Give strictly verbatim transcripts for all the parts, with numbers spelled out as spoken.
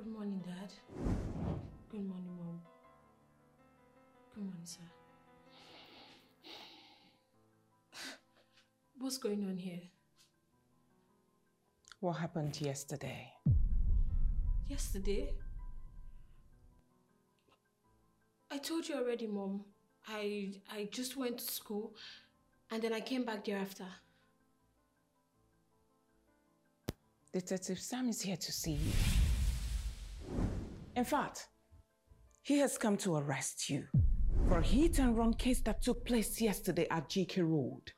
Good morning, Dad. Good morning, Mom. Good morning, sir. What's going on here? What happened yesterday? Yesterday? I told you already, Mom. I I just went to school and then I came back thereafter. Detective Sam is here to see you. In fact, he has come to arrest you for a hit and run case that took place yesterday at J K Road.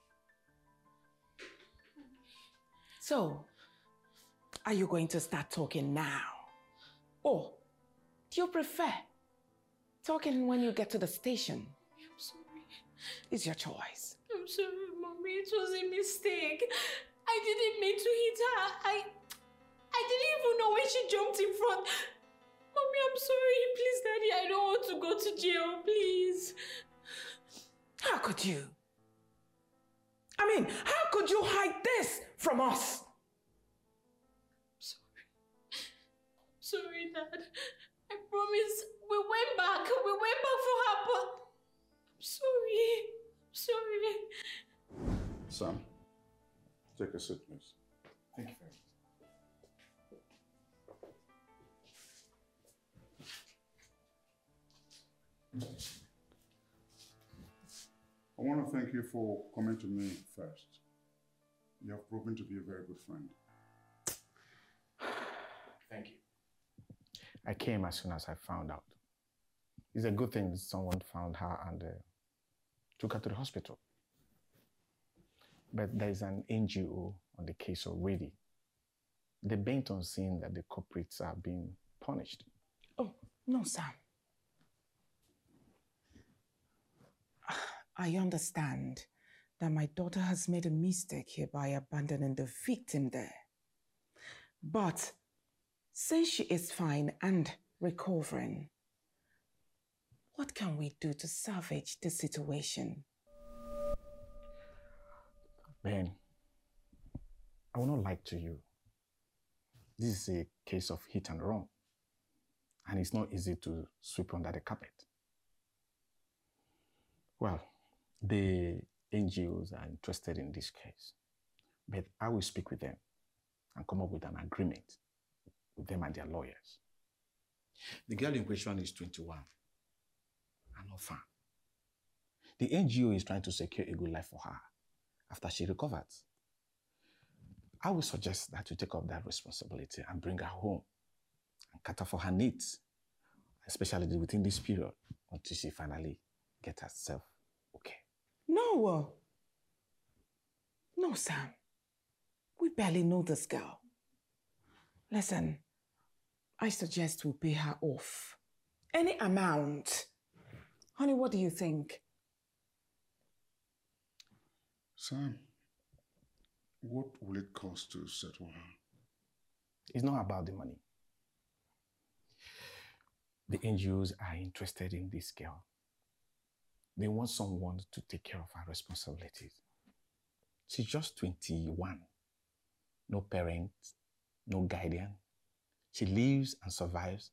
So, are you going to start talking now? Or do you prefer talking when you get to the station? I'm sorry. It's your choice. I'm sorry, Mommy. It was a mistake. I didn't mean to hit her. I I didn't even know when she jumped in front. Mommy, I'm sorry. Please, Daddy, I don't want to go to jail, please. How could you? I mean, how could you hide this from us? Sorry. Sorry, Dad. I promise. We went back. We went back for her, but I'm sorry. I'm sorry. Sam, take a seat, please. Thank you very much. I want to thank you for coming to me first. You have proven to be a very good friend. Thank you. I came as soon as I found out. It's a good thing someone found her and uh, took her to the hospital. But there is an N G O on the case already. They're bent on seeing that the culprits are being punished. Oh, no, Sam. I understand that my daughter has made a mistake here by abandoning the victim there. But since she is fine and recovering, what can we do to salvage the situation? Ben, I will not lie to you. This is a case of hit and run, and it's not easy to sweep under the carpet. Well, the N G Os are interested in this case, but I will speak with them and come up with an agreement with them and their lawyers. The girl in question is twenty-one, an orphan. The N G O is trying to secure a good life for her after she recovers. I will suggest that you take up that responsibility and bring her home and cater for her needs, especially within this period until she finally gets herself okay. No. No, Sam. We barely know this girl. Listen, I suggest we pay her off. Any amount. Honey, what do you think? Sam, what will it cost to settle her? It's not about the money. The N G Os are interested in this girl. They want someone to take care of her responsibilities. She's just twenty-one. No parents, no guardian. She lives and survives